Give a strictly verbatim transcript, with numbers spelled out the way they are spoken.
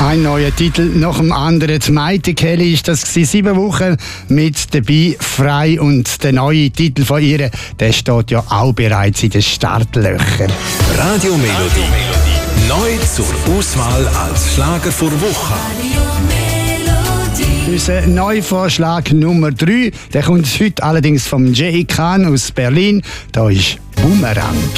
Ein neuer Titel nach dem anderen. Die Maite Kelly ist das gewesen, sieben Wochen mit dabei, frei. Und der neue Titel von ihr, der steht ja auch bereits in den Startlöchern. Radio Melodie. Neu zur Auswahl als Schlager vor Woche. Unser Neuvorschlag Nummer drei, der kommt heute allerdings vom Jay Khan aus Berlin. Da ist Boomerang.